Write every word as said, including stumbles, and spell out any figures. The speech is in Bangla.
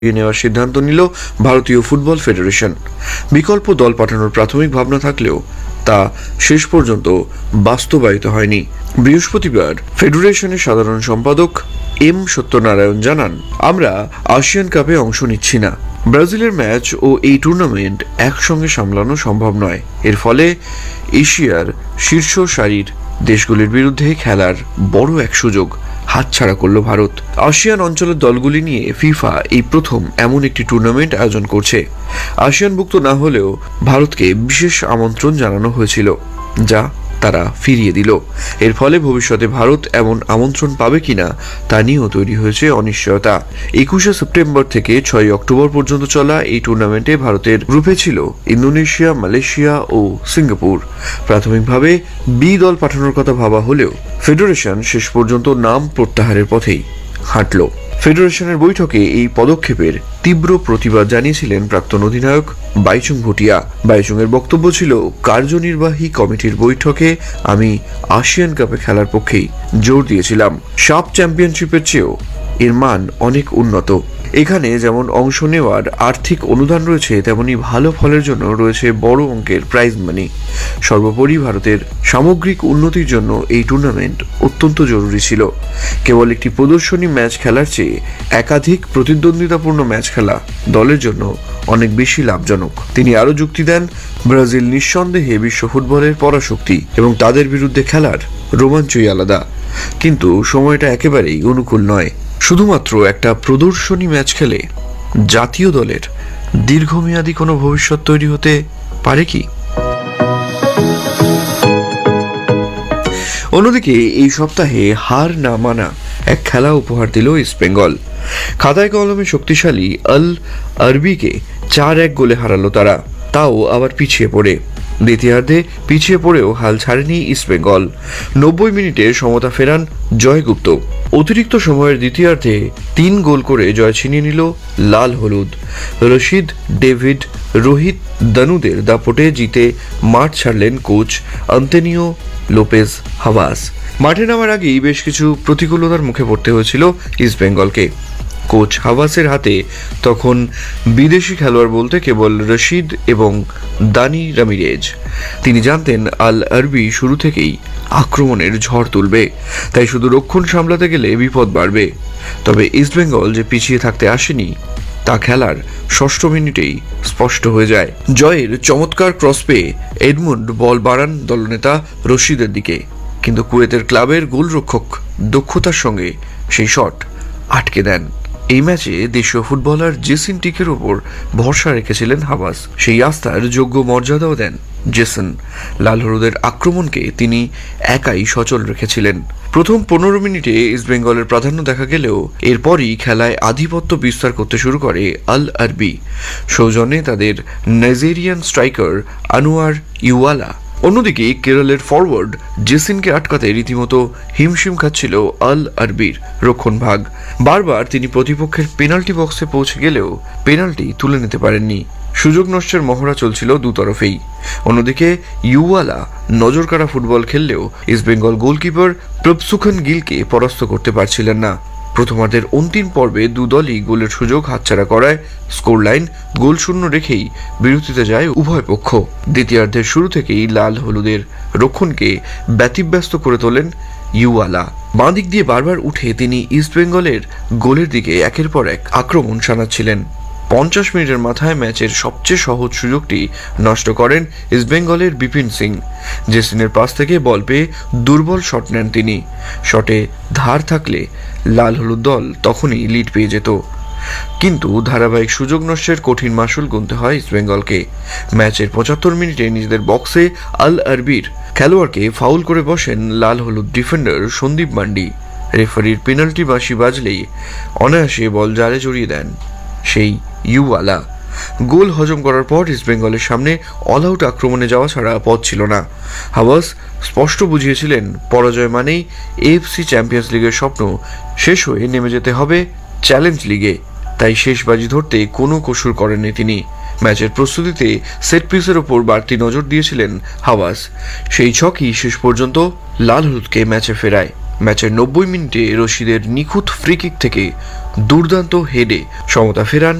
নেওয়ার সিদ্ধান্ত নিল ভারতীয় ফুটবল ফেডারেশন। বিকল্প দল পাঠানোর প্রাথমিক ভাবনা থাকলেও তা শেষ পর্যন্ত বাস্তবায়িত হয়নি। বৃহস্পতিবার ফেডারেশনের সাধারণ সম্পাদক এম সত্যনারায়ণ জানান, আমরা আসিয়ান কাপে অংশ নিচ্ছি না। ব্রাজিলের ম্যাচ ও এই টুর্নামেন্ট একসঙ্গে সামলানো সম্ভব নয়। এর ফলে এশিয়ার শীর্ষ সারির দেশগুলির বিরুদ্ধে খেলার বড় এক সুযোগ হাতছাড়া করল ভারত। আসিয়ান অঞ্চলের দলগুলি নিয়ে ফিফা এই প্রথম এমন একটি টুর্নামেন্ট আয়োজন করছে। আসিয়ানভুক্ত না হলেও ভারতকে বিশেষ আমন্ত্রণ জানানো হয়েছিল, যা তারা ফিরিয়ে দিল। এর ফলে ভবিষ্যতে ভারত এমন আমন্ত্রণ পাবে কিনা তা নিয়েও তৈরি হয়েছে অনিশ্চয়তা। একুশে সেপ্টেম্বর থেকে ছয় অক্টোবর পর্যন্ত চলা এই টুর্নামেন্টে ভারতের গ্রুপে ছিল ইন্দোনেশিয়া, মালয়েশিয়া ও সিঙ্গাপুর। প্রাথমিকভাবে বি দল পাঠানোর কথা ভাবা হলেও ফেডারেশন শেষ পর্যন্ত নাম প্রত্যাহারের পথেই হাঁটল। ফেডারেশনের বৈঠকে এই পদক্ষেপের তীব্র প্রতিবাদ জানিয়েছিলেন প্রাক্তন অধিনায়ক বাইচুং ভুটিয়া। বাইচুংয়ের বক্তব্য ছিল, কার্যনির্বাহী কমিটির বৈঠকে আমি আসিয়ান কাপে খেলার পক্ষেই জোর দিয়েছিলাম। সাব চ্যাম্পিয়নশিপের চেয়েও এর মান অনেক উন্নত। এখানে যেমন অংশ নেওয়ার আর্থিক অনুদান রয়েছে, তেমনি ভালো ফলের জন্য রয়েছে বড় অঙ্কের প্রাইজ মানি। সর্বোপরি ভারতের সামগ্রিক উন্নতির জন্য এই টুর্নামেন্ট অত্যন্ত জরুরি ছিল। কেবল একটি প্রদর্শনী ম্যাচ খেলার চেয়ে একাধিক প্রতিদ্বন্দ্বিতাপূর্ণ ম্যাচ খেলা দলের জন্য অনেক বেশি লাভজনক। তিনি আরও যুক্তি দেন, ব্রাজিল নিঃসন্দেহে বিশ্ব ফুটবলের পরাশক্তি এবং তাদের বিরুদ্ধে খেলার রোমাঞ্চই আলাদা, কিন্তু সময়টা একেবারেই অনুকূল নয়। শুধুমাত্র একটা প্রদর্শনী ম্যাচ খেলে জাতীয় দলের দীর্ঘমেয়াদী কোনো ভবিষ্যৎ তৈরি হতে পারে কি? অন্যদিকে এই সপ্তাহে হার না মানা এক খেলা উপহার দিল ইস্টবেঙ্গল। খাতায় কলমে শক্তিশালী আল আরবিকে চার এক গোলে হারালো তারা, তাও আবার পিছিয়ে পড়ে। দ্বিতীয়ার্ধে পিছিয়ে পড়েও হাল ছাড়েনি ইস্টবেঙ্গল। নব্বই মিনিটে সমতা ফেরান জয়গুপ্ত। অতিরিক্ত সময়ের দ্বিতীয়ার্ধে তিন গোল করে জয় ছিনিয়ে নিল লাল হলুদ। রশিদ, ডেভিড, রোহিত দানুদের দাপটে জিতে মাঠ ছাড়লেন কোচ আন্তোনিও লোপেজ হাভাস। মাঠে নামার আগেই বেশ কিছু প্রতিকূলতার মুখে পড়তে হয়েছিল ইস্টবেঙ্গলকে। কোচ হাভাসের হাতে তখন বিদেশি খেলোয়াড় বলতে কেবল রশিদ এবং দানি রামিরেজ। তিনি জানতেন আল আরবি শুরু থেকেই আক্রমণের ঝড় তুলবে, তাই শুধু রক্ষণ সামলাতে গেলে বিপদ বাড়বে। তবে ইস্টবেঙ্গল যে পিছিয়ে থাকতে আসেনি তা খেলার ষষ্ঠ মিনিটেই স্পষ্ট হয়ে যায়। জয়ের চমৎকার ক্রস পেয়ে এডমুন্ড বল বাড়ান দলনেতা রশিদের দিকে, কিন্তু কুয়েতের ক্লাবের গোলরক্ষক দক্ষতার সঙ্গে সেই শট আটকে দেন। এই ম্যাচে দেশীয় ফুটবলার জেসিন টিকের ওপর ভরসা রেখেছিলেন হাভাস। সেই আস্থার যোগ্য মর্যাদাও দেন জেসন। লাল হলুদের আক্রমণকে তিনি একাই সচল রেখেছিলেন। প্রথম পনেরো মিনিটে ইস্টবেঙ্গলের প্রাধান্য দেখা গেলেও এরপরই খেলায় আধিপত্য বিস্তার করতে শুরু করে আল আরবি, সৌজন্যে তাদের নাইজেরিয়ান স্ট্রাইকার আনোয়ার ইউয়ালা। অন্যদিকে কেরলের ফরওয়ার্ড জেসিনকে আটকাতে রীতিমতো হিমশিম খাচ্ছিল আল আরবির রক্ষণভাগ। বারবার তিনি প্রতিপক্ষের পেনাল্টি বক্সে পৌঁছে গেলেও পেনাল্টি তুলে নিতে পারেননি। সুযোগ নষ্টের মহড়া চলছিল দুতরফেই। অন্যদিকে ইউওয়ালা নজরকাড়া ফুটবল খেললেও ইস্টবেঙ্গল গোলকিপার প্রভসুখন গিলকে পরাস্ত করতে পারছিলেন না। প্রথমার্ধের অন্তিম পর্বে দুদলই গোলের সুযোগ হাতছাড়া করায় স্কোর লাইন গোল শূন্য রেখেই বিরতিতে যায় উভয় পক্ষ। দ্বিতীয়ার্ধের শুরু থেকেই লাল হলুদের রক্ষণকে ব্যতিব্যস্ত করে তোলেন ইউওয়ালা। বাঁ দিক দিয়ে বারবার উঠে তিনি ইস্টবেঙ্গলের গোলের দিকে একের পর এক আক্রমণ শানাচ্ছিলেন। পঞ্চাশ মিনিটের মাথায় ম্যাচের সবচেয়ে সহজ সুযোগটি নষ্ট করেন ইস্টবেঙ্গলের বিপিন সিং। জেসিনের পাস থেকে বল পেয়ে দুর্বল শট নেন তিনি। শটে ধার থাকলে লাল হলুদ দল তখনই লিড পেয়ে যেত, কিন্তু ধারাবাহিক সুযোগ নষ্টের কঠিন মাসুল গুনতে হয় ইস্টবেঙ্গলকে। ম্যাচের পঁচাত্তর মিনিটে নিজেদের বক্সে আল আরবির খেলোয়াড়কে ফাউল করে বসেন লাল হলুদ ডিফেন্ডার সন্দীপ মান্ডি। রেফারির পেনাল্টি বাঁশি বাজলেই অনায়াসে বল জালে জড়িয়ে দেন সেই ইউওয়ালা। গোল হজম করার পর ইস্টবেঙ্গলের সামনে অল আউট আক্রমণে যাওয়া ছাড়া পথ ছিল না। হাভাস স্পষ্ট বুঝিয়েছিলেন, পরাজয় মানেই এএফসি চ্যাম্পিয়ন্স লিগের স্বপ্ন শেষ হয়ে নেমে যেতে হবে চ্যালেঞ্জ লিগে। তাই শেষ বাজি ধরতে কোনো কসুর করেননি তিনি। ম্যাচের প্রস্তুতিতে সেট পিসের ওপর বাড়তি নজর দিয়েছিলেন হাভাস। সেই ছকই শেষ পর্যন্ত লাল হলুদকে ম্যাচে ফেরায়। ম্যাচের নব্বই মিনিটে রশিদের নিখুঁত ফ্রি কিক থেকে দুর্দান্ত হেডে সমতা ফেরান